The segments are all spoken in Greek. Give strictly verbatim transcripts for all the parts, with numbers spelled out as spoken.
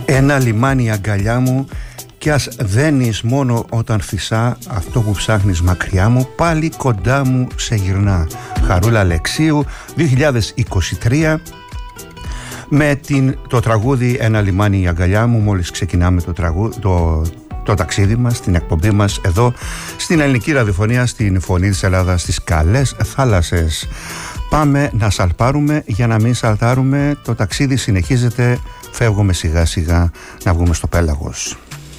Ένα λιμάνι αγκαλιά μου κι ας δένεις μόνο όταν φυσά, αυτό που ψάχνεις μακριά μου πάλι κοντά μου σε γυρνά. Χαρούλα Αλεξίου, δύο χιλιάδες είκοσι τρία, με την, το τραγούδι «Ένα λιμάνι αγκαλιά μου». Μόλις ξεκινάμε το, τραγού, το, το ταξίδι μας, την εκπομπή μας εδώ στην ελληνική ραδιοφωνία, στην Φωνή της Ελλάδας, στις καλές θάλασσες. Πάμε να σαλπάρουμε για να μην σαλτάρουμε. Το ταξίδι συνεχίζεται, φεύγουμε σιγά σιγά να βγούμε στο πέλαγος.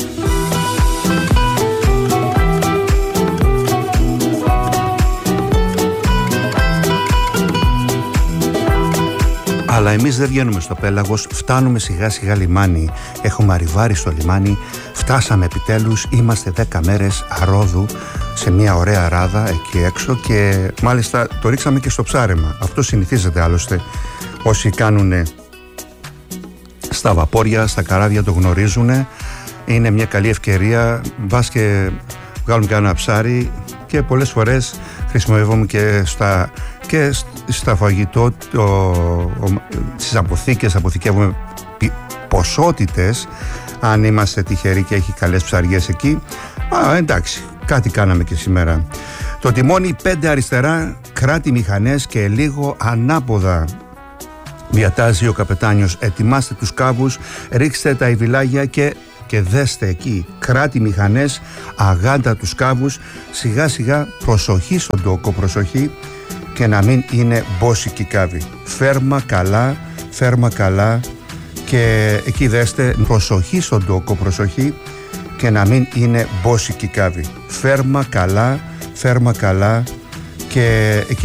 Αλλά εμείς δεν βγαίνουμε στο πέλαγος, φτάνουμε σιγά σιγά λιμάνι. Έχουμε arrivάρει στο λιμάνι, φτάσαμε επιτέλους, είμαστε δέκα μέρες αρόδου σε μια ωραία ράδα εκεί έξω και μάλιστα το ρίξαμε και στο ψάρεμα. Αυτό συνηθίζεται άλλωστε, όσοι κάνουν στα βαπόρια, στα καράβια το γνωρίζουν. Είναι μια καλή ευκαιρία, μπας και βγάλουμε κανένα ψάρι και πολλές φορές χρησιμοποιούμε και στα, και στα φαγητό, το, ο, στις αποθήκες, αποθηκεύουμε ποσότητες αν είμαστε τυχεροί και έχει καλές ψαριές εκεί. Α, εντάξει, κάτι κάναμε και σήμερα. Το τιμόνι πέντε αριστερά, κράτη μηχανές και λίγο ανάποδα. Διατάζει ο καπετάνιος, ετοιμάστε τους κάβους, ρίξτε τα υβιλάγια και, και δέστε εκεί. Κράτη μηχανές, αγάντα τους κάβους, σιγά σιγά προσοχή στον τόκο, προσοχή και να μην είναι μπόσικη κάβη. Φέρμα καλά, φέρμα καλά και εκεί δέστε, προσοχή στον τόκο, προσοχή και να μην είναι μπόσικη κάβη. Φέρμα καλά, φέρμα καλά και εκεί